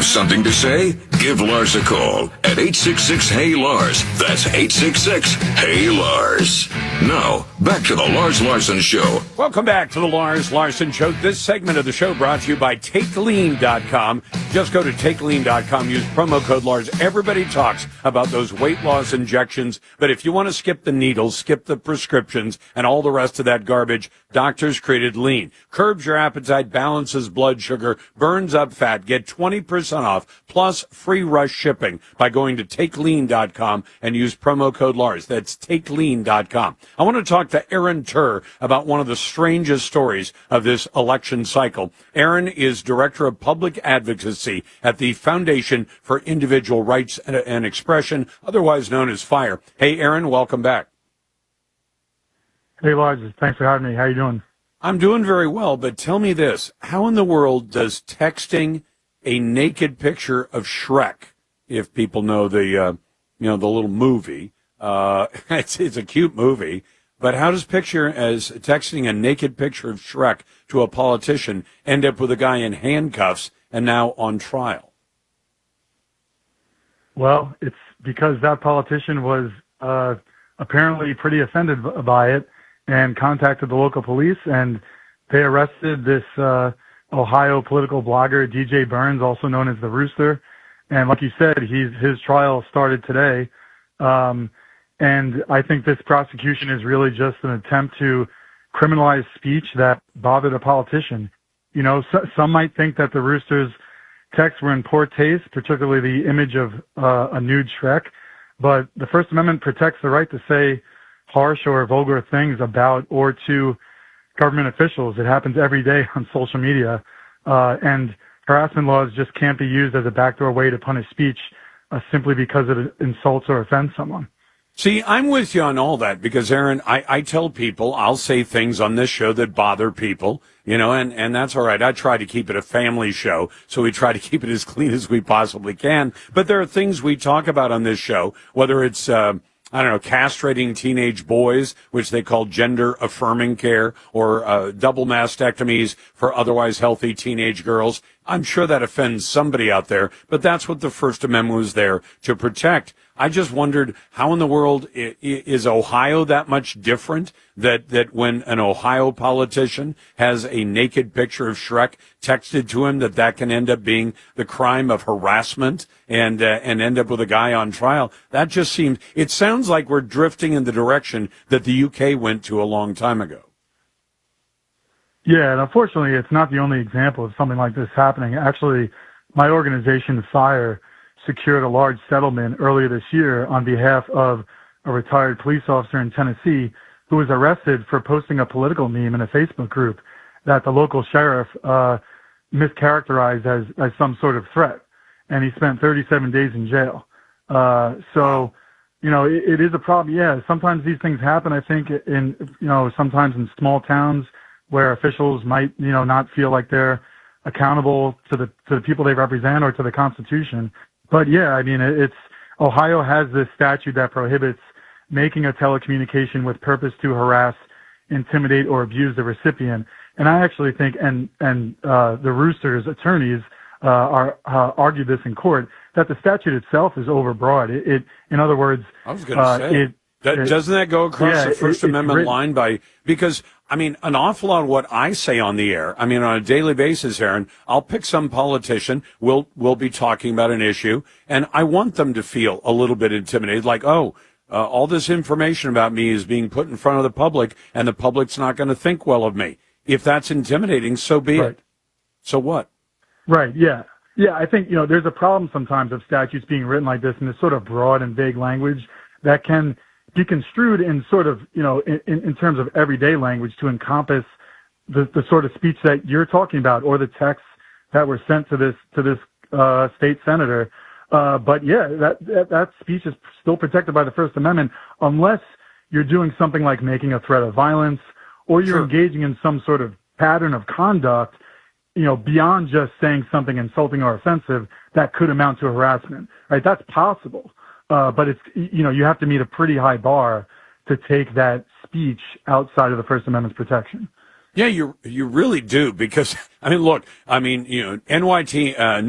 Have something to say? Give Lars a call at 866-HEY-LARS. That's 866-HEY-LARS. Now, back to the Lars Larson Show. Welcome back to the Lars Larson Show. This segment of the show brought to you by TakeLean.com. Just go to TakeLean.com. Use promo code Lars. Everybody talks about those weight loss injections, but if you want to skip the needles, skip the prescriptions, and all the rest of that garbage, doctors created Lean. Curbs your appetite, balances blood sugar, burns up fat. Get 20% off plus free rush shipping by going to TakeLean.com and use promo code Lars. That's TakeLean.com. I want to talk to Aaron Turr about one of the strangest stories of this election cycle. Aaron is Director of Public Advocacy at the Foundation for Individual Rights and Expression, otherwise known as FIRE. Hey, Aaron, welcome back. Hey, Lars. Thanks for having me. How you doing? I'm doing very well, but tell me this. How in the world does texting a naked picture of Shrek, if people know the little movie, it's a cute movie, but how does texting a naked picture of Shrek to a politician end up with a guy in handcuffs and now on trial? Well, it's because that politician was apparently pretty offended by it and contacted the local police, and they arrested this Ohio political blogger, DJ Burns, also known as the Rooster. And like you said, his trial started today. And I think this prosecution is really just an attempt to criminalize speech that bothered a politician. You know, some might think that the Rooster's texts were in poor taste, particularly the image of a nude Shrek. But the First Amendment protects the right to say harsh or vulgar things about or to government officials. It happens every day on social media. And harassment laws just can't be used as a backdoor way to punish speech simply because it insults or offends someone. See, I'm with you on all that because, Aaron, I tell people I'll say things on this show that bother people, and that's all right. I try to keep it a family show, so we try to keep it as clean as we possibly can. But there are things we talk about on this show, whether it's, castrating teenage boys, which they call gender-affirming care, or double mastectomies for otherwise healthy teenage girls. I'm sure that offends somebody out there, but that's what the First Amendment was there to protect. I just wondered how in the world is Ohio that much different that when an Ohio politician has a naked picture of Shrek texted to him that can end up being the crime of harassment and end up with a guy on trial. That just it sounds like we're drifting in the direction that the UK went to a long time ago. Yeah, and unfortunately, it's not the only example of something like this happening. Actually, my organization, FIRE, secured a large settlement earlier this year on behalf of a retired police officer in Tennessee who was arrested for posting a political meme in a Facebook group that the local sheriff mischaracterized as some sort of threat. And he spent 37 days in jail. It is a problem. Yeah, sometimes these things happen, I think, sometimes in small towns where officials might, not feel like they're accountable to the people they represent or to the Constitution. But yeah, I mean, Ohio has this statute that prohibits making a telecommunication with purpose to harass, intimidate, or abuse the recipient. And I actually think, and the Rooster's attorneys argued this in court, that the statute itself is overbroad. In other words, I was going to say, doesn't that go across the First Amendment line because an awful lot of what I say on the air, on a daily basis, Aaron, I'll pick some politician, we'll be talking about an issue, and I want them to feel a little bit intimidated, like, all this information about me is being put in front of the public, and the public's not going to think well of me. If that's intimidating, so be it. So what? Right, yeah. Yeah, I think, there's a problem sometimes of statutes being written like this in this sort of broad and vague language that can be construed in sort of, in terms of everyday language to encompass the sort of speech that you're talking about or the texts that were sent to this state senator. But yeah, that speech is still protected by the First Amendment unless you're doing something like making a threat of violence or you're engaging in some sort of pattern of conduct, beyond just saying something insulting or offensive that could amount to harassment, right? That's possible. But it's, you have to meet a pretty high bar to take that speech outside of the First Amendment's protection. Yeah, you really do because, look, NYT,